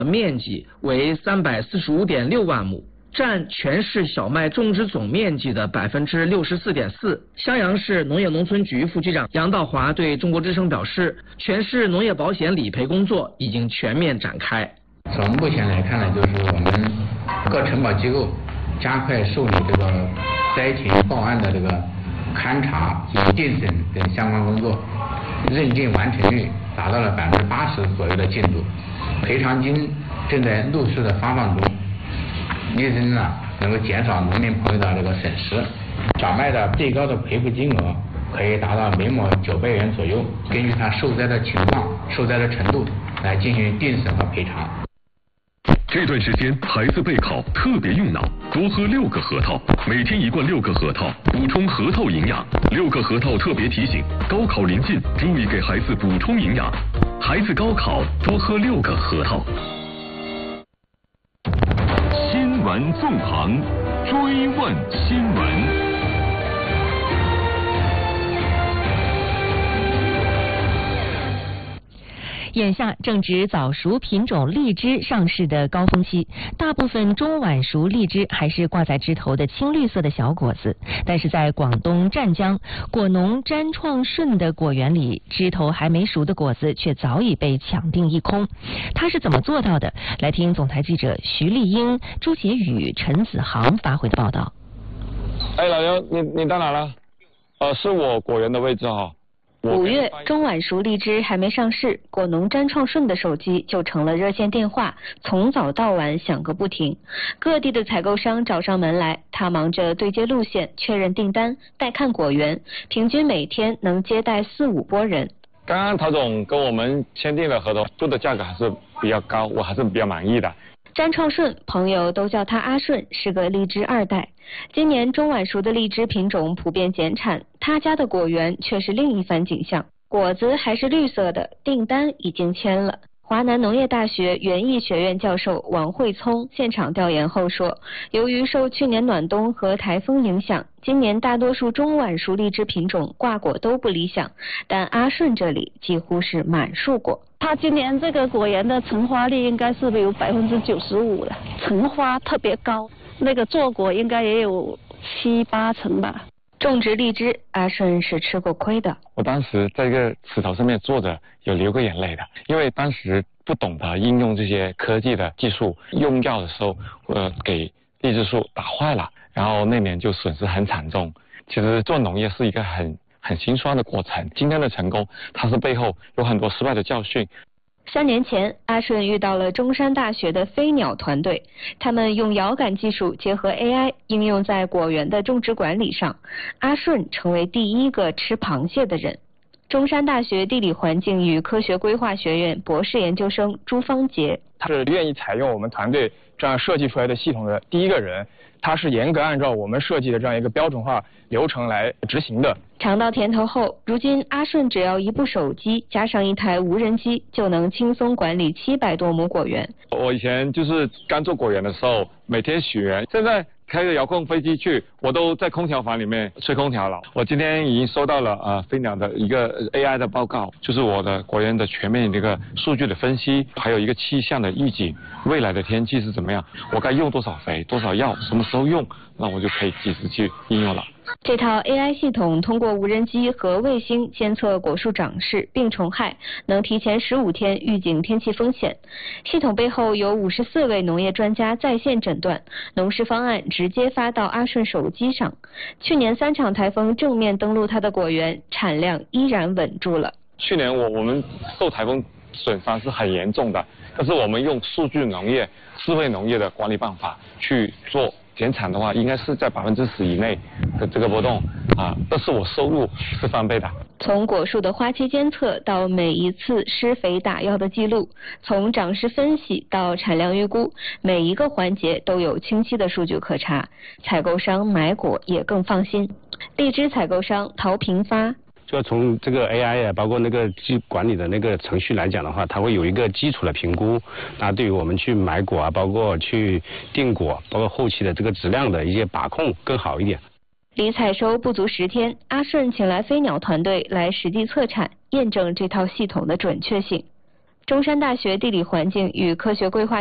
面积为345.6万亩，占全市小麦种植总面积的64.4%。襄阳市农业农村局副局长杨道华对中国之声表示，全市农业保险理赔工作已经全面展开。 从目前来看呢，就是我们各承保机构加快受理这个灾情报案的这个勘查及定审等相关工作，认定完成率达到了80%左右的进度，赔偿金正在陆续的发放中，力争呢能够减少农民朋友的这个损失。小麦的最高的赔付金额可以达到每亩900元左右，根据它受灾的情况、受灾的程度来进行定审和赔偿。 这段时间孩子备考特别用脑，多喝6个核桃，每天1罐6个核桃，补充核桃营养。6个核桃特别提醒，高考临近，注意给孩子补充营养。孩子高考多喝6个核桃。新闻纵横，追问新闻。 眼下正值早熟品种荔枝上市的高峰期，大部分中晚熟荔枝还是挂在枝头的青绿色的小果子，但是在广东湛江果农詹创顺的果园里，枝头还没熟的果子却早已被抢订一空。他是怎么做到的？来听总台记者徐丽英、朱杰宇、陈子航发回的报道。 哎，老刘，你到哪了？是我果园的位置哈。 5月，中晚熟荔枝还没上市，果农詹创顺的手机就成了热线电话，从早到晚响个不停。各地的采购商找上门来，他忙着对接路线、确认订单、带看果园，平均每天能接待4、5拨人。 刚刚陶总跟我们签订了合同，做的价格还是比较高，我还是比较满意的。 詹创顺，朋友都叫他阿顺，是个荔枝2代。今年中晚熟的荔枝品种普遍减产，他家的果园却是另一番景象，果子还是绿色的，订单已经签了。华南农业大学园艺学院教授王慧聪现场调研后说，由于受去年暖冬和台风影响，今年大多数中晚熟荔枝品种挂果都不理想，但阿顺这里几乎是满树果。 他今年这个果园的成花率应该是有95%了，成花特别高，那个坐果应该也有7、8成吧。 种植荔枝，阿顺是吃过亏的。 我当时在这个石头上面坐着，有流过眼泪的，因为当时不懂得应用这些科技的技术，用药的时候，给荔枝树打坏了，然后那年就损失很惨重。其实做农业是一个很心酸的过程，今天的成功，它是背后有很多失败的教训。 3年前，阿顺遇到了中山大学的飞鸟团队，他们用遥感技术结合 AI 应用在果园的种植管理上，阿顺成为第1个吃螃蟹的人。中山大学地理环境与科学规划学院博士研究生朱方杰， 他是愿意采用我们团队这样设计出来的系统的第1个人，他是严格按照我们设计的这样一个标准化流程来执行的。 尝到甜头后，如今阿顺只要1部手机加上1台无人机，就能轻松管理700多亩果园。 我以前就是刚做果园的时候，每天许愿，现在开着遥控飞机去，我都在空调房里面吹空调了。我今天已经收到了飞鸟的一个 AI 的报告，就是我的果园的全面的一个数据的分析，还有一个气象的预警，未来的天气是怎么样，我该用多少肥、多少药，什么时候用，那我就可以及时去应用了。 这套 AI 系统通过无人机和卫星监测果树长势、病虫害，能提前15天预警天气风险。系统背后有54位农业专家在线诊断，农事方案直接发到阿顺手机上。去年3场台风正面登陆他的果园，产量依然稳住了。 去年我们受台风损伤是很严重的，但是我们用数据农业、智慧农业的管理办法去做。减产的话，应该是在10%以内的这个波动但是我收入是翻倍的。 从果树的花期监测到每一次施肥打药的记录，从长势分析到产量预估，每一个环节都有清晰的数据可查，采购商买果也更放心。荔枝采购商陶平发。 就从这个 AI 啊，包括那个管理的那个程序来讲的话，它会有一个基础的评估，那对于我们去买果啊，包括去订果，包括后期的这个质量的一些把控更好一点。 离采收不足10天，阿顺请来飞鸟团队来实地测产，验证这套系统的准确性。 中山大学地理环境与科学规划